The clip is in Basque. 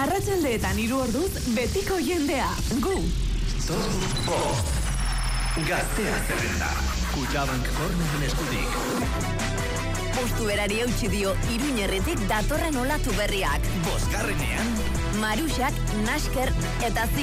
Arratsaldeetan 3 orduz betiko jendea. Gu. Gaztea zerrenda. Kutxabank Corneren eskutik. Postu berari eutxi dio Iruñerritik datorren olatu berriak. Bosgarrenean. Maruxak, Nasker eta